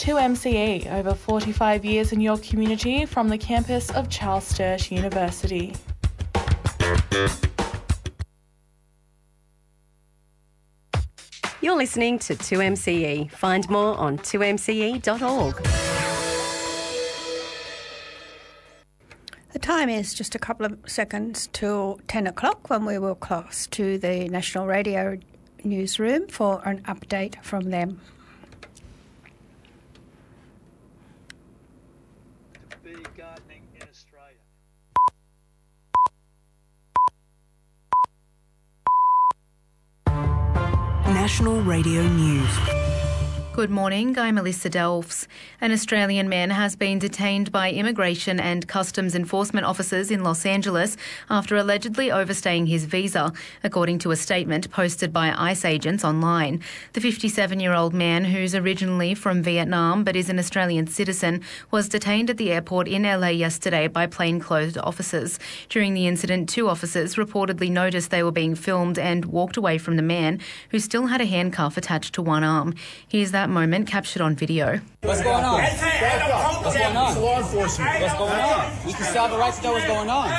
2MCE, over 45 years in your community from the campus of Charles Sturt University. You're listening to 2MCE. Find more on 2mce.org. The time is just a couple of seconds till 10 o'clock when we will cross to the National Radio newsroom for an update from them. Gardening in Australia. National Radio News. Good morning, I'm Melissa Delves. An Australian man has been detained by Immigration and Customs Enforcement officers in Los Angeles after allegedly overstaying his visa, according to a statement posted by ICE agents online. The 57-year-old man, who's originally from Vietnam but is an Australian citizen, was detained at the airport in LA yesterday by plainclothes officers. During the incident, 2 officers reportedly noticed they were being filmed and walked away from the man, who still had a handcuff attached to one arm. Here's that moment captured on video. What's going on? What's going on? It's law enforcement. What's going on? You can still have the right to know what's going on.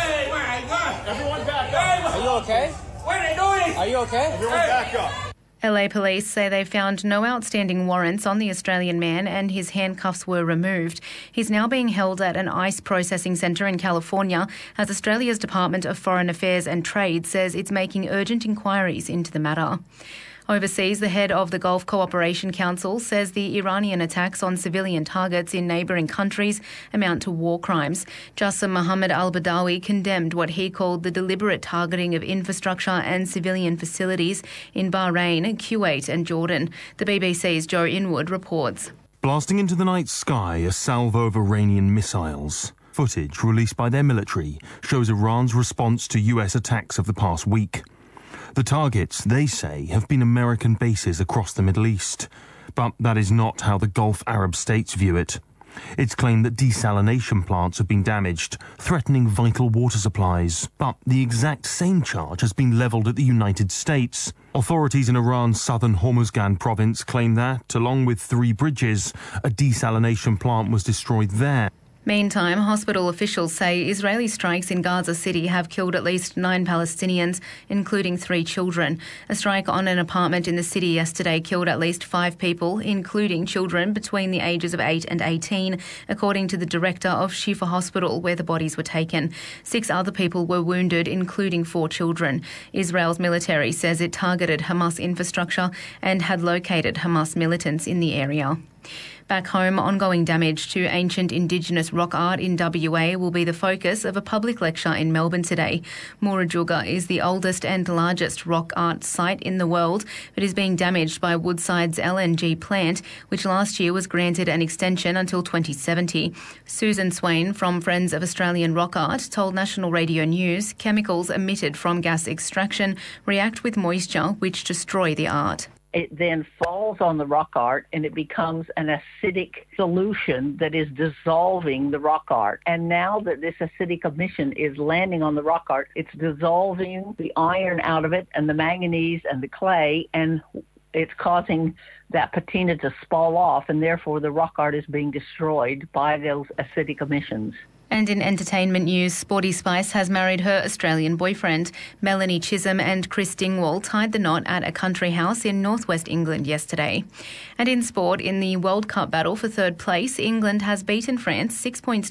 Everyone back up. Are you okay? What are they doing? Are you okay? Everyone back up. LA police say they found no outstanding warrants on the Australian man and his handcuffs were removed. He's now being held at an ICE processing centre in California as Australia's Department of Foreign Affairs and Trade says it's making urgent inquiries into the matter. Overseas, the head of the Gulf Cooperation Council says the Iranian attacks on civilian targets in neighbouring countries amount to war crimes. Jassim Mohammed al-Badawi condemned what he called the deliberate targeting of infrastructure and civilian facilities in Bahrain, Kuwait and Jordan. The BBC's Joe Inwood reports. Blasting into the night sky, a salvo of Iranian missiles. Footage released by their military shows Iran's response to US attacks of the past week. The targets, they say, have been American bases across the Middle East. But that is not how the Gulf Arab states view it. It's claimed that desalination plants have been damaged, threatening vital water supplies. But the exact same charge has been levelled at the United States. Authorities in Iran's southern Hormuzgan province claim that, along with 3 bridges, a desalination plant was destroyed there. Meantime, hospital officials say Israeli strikes in Gaza City have killed at least 9 Palestinians, including 3 children. A strike on an apartment in the city yesterday killed at least 5 people, including children between the ages of 8 and 18, according to the director of Shifa Hospital, where the bodies were taken. 6 other people were wounded, including 4 children. Israel's military says it targeted Hamas infrastructure and had located Hamas militants in the area. Back home, ongoing damage to ancient Indigenous rock art in WA will be the focus of a public lecture in Melbourne today. Murrujuga is the oldest and largest rock art site in the world, but is being damaged by Woodside's LNG plant, which last year was granted an extension until 2070. Susan Swain from Friends of Australian Rock Art told National Radio News chemicals emitted from gas extraction react with moisture, which destroy the art. It then falls on the rock art and it becomes an acidic solution that is dissolving the rock art. And now that this acidic emission is landing on the rock art, it's dissolving the iron out of it and the manganese and the clay, and it's causing that patina to spall off, and therefore the rock art is being destroyed by those acidic emissions. And in entertainment news, Sporty Spice has married her Australian boyfriend. Melanie Chisholm and Chris Dingwall tied the knot at a country house in northwest England yesterday. And in sport, in the World Cup battle for third place, England has beaten France 6 points